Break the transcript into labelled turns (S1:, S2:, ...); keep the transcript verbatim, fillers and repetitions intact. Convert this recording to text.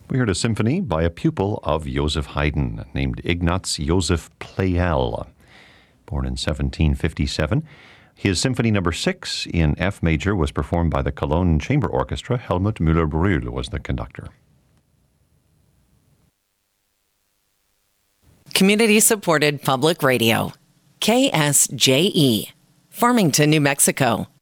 S1: We heard a symphony by a pupil of Joseph Haydn named Ignaz Joseph Pleyel, born in seventeen fifty-seven. His Symphony Number Six in F major was performed by the Cologne Chamber Orchestra. Helmut Müller-Brühl was the conductor.
S2: Community-supported public radio. K S J E, Farmington, New Mexico.